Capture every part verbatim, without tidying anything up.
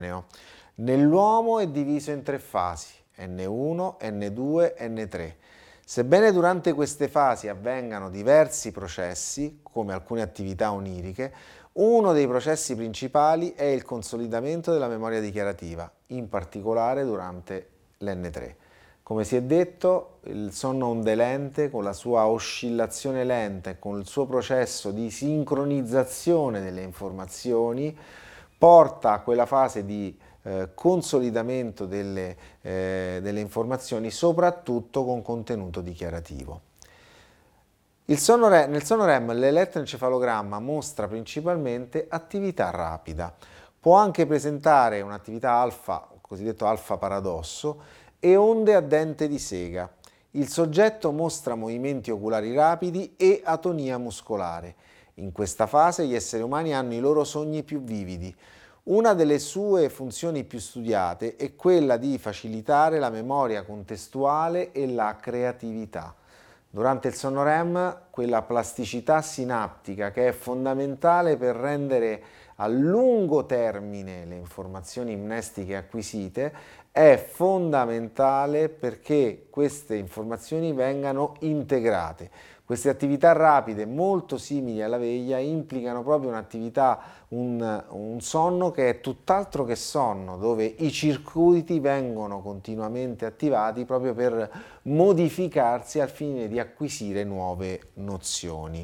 Nell'uomo è diviso in tre fasi, N uno, N due, N tre. Sebbene durante queste fasi avvengano diversi processi, come alcune attività oniriche, uno dei processi principali è il consolidamento della memoria dichiarativa, in particolare durante l'N tre. Come si è detto, il sonno onde-lente, con la sua oscillazione lenta e con il suo processo di sincronizzazione delle informazioni, porta a quella fase di eh, consolidamento delle, eh, delle informazioni, soprattutto con contenuto dichiarativo. Il sonno re, nel sonno REM l'elettroencefalogramma mostra principalmente attività rapida. Può anche presentare un'attività alfa, cosiddetto alfa paradosso, e onde a dente di sega. Il soggetto mostra movimenti oculari rapidi e atonia muscolare. In questa fase gli esseri umani hanno i loro sogni più vividi. Una delle sue funzioni più studiate è quella di facilitare la memoria contestuale e la creatività. Durante il sonno REM, quella plasticità sinaptica che è fondamentale per rendere a lungo termine le informazioni mnestiche acquisite è fondamentale perché queste informazioni vengano integrate. Queste attività rapide, molto simili alla veglia, implicano proprio un'attività, un, un sonno che è tutt'altro che sonno, dove i circuiti vengono continuamente attivati proprio per modificarsi al fine di acquisire nuove nozioni.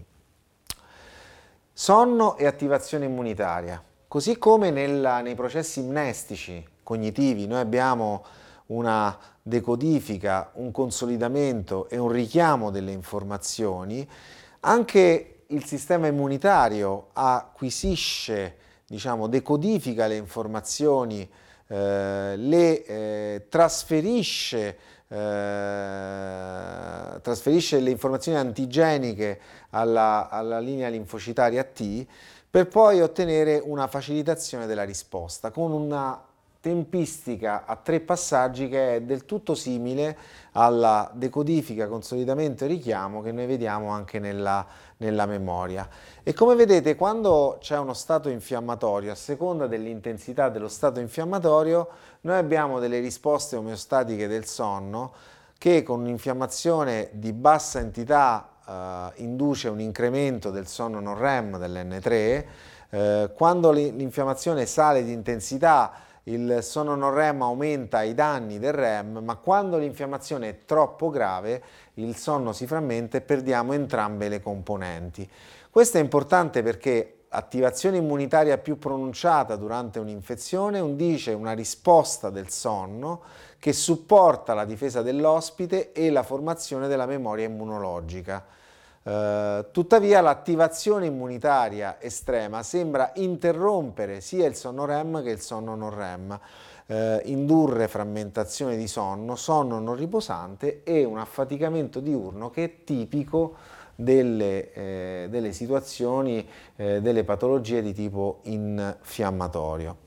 Sonno e attivazione immunitaria. Così come nella, nei processi mnestici cognitivi noi abbiamo una decodifica, un consolidamento e un richiamo delle informazioni, anche il sistema immunitario acquisisce, diciamo, decodifica le informazioni, eh, le eh, trasferisce, eh, trasferisce le informazioni antigeniche alla, alla linea linfocitaria T per poi ottenere una facilitazione della risposta con una tempistica a tre passaggi che è del tutto simile alla decodifica, consolidamento e richiamo che noi vediamo anche nella, nella memoria. E come vedete, quando c'è uno stato infiammatorio, a seconda dell'intensità dello stato infiammatorio, noi abbiamo delle risposte omeostatiche del sonno che con un'infiammazione di bassa entità Uh, induce un incremento del sonno non REM dell'N tre, uh, quando l'infiammazione sale di intensità il sonno non REM aumenta i danni del REM, ma quando l'infiammazione è troppo grave il sonno si frammenta e perdiamo entrambe le componenti. Questo è importante perché attivazione immunitaria più pronunciata durante un'infezione induce una risposta del sonno che supporta la difesa dell'ospite e la formazione della memoria immunologica. Uh, tuttavia l'attivazione immunitaria estrema sembra interrompere sia il sonno REM che il sonno non REM, uh, indurre frammentazione di sonno, sonno non riposante e un affaticamento diurno che è tipico delle, eh, delle situazioni, eh, delle patologie di tipo infiammatorio.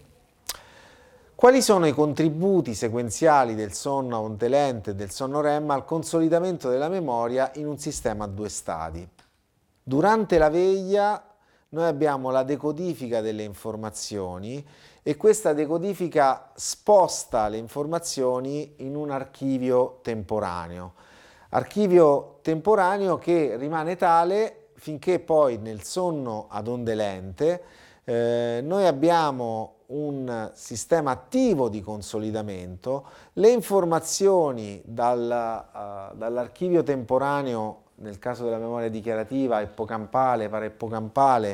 Quali sono i contributi sequenziali del sonno onde-lente e del sonno REM al consolidamento della memoria in un sistema a due stadi? Durante la veglia noi abbiamo la decodifica delle informazioni e questa decodifica sposta le informazioni in un archivio temporaneo. Archivio temporaneo che rimane tale finché poi nel sonno ad onde lente eh, noi abbiamo un sistema attivo di consolidamento, le informazioni dal, uh, dall'archivio temporaneo, nel caso della memoria dichiarativa, ippocampale, paraippocampale,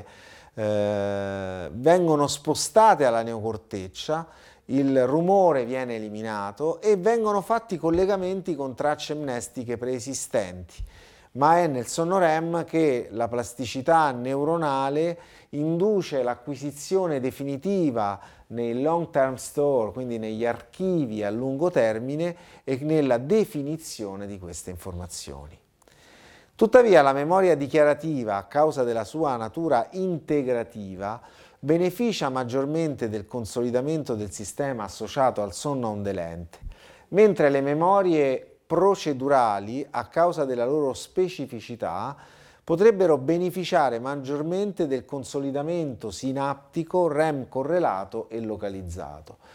eh, vengono spostate alla neocorteccia, il rumore viene eliminato e vengono fatti collegamenti con tracce mnestiche preesistenti. Ma è nel sonno REM che la plasticità neuronale induce l'acquisizione definitiva nei long term store, quindi negli archivi a lungo termine e nella definizione di queste informazioni. Tuttavia la memoria dichiarativa, a causa della sua natura integrativa, beneficia maggiormente del consolidamento del sistema associato al sonno onde lente, mentre le memorie procedurali, a causa della loro specificità, potrebbero beneficiare maggiormente del consolidamento sinaptico R E M correlato e localizzato.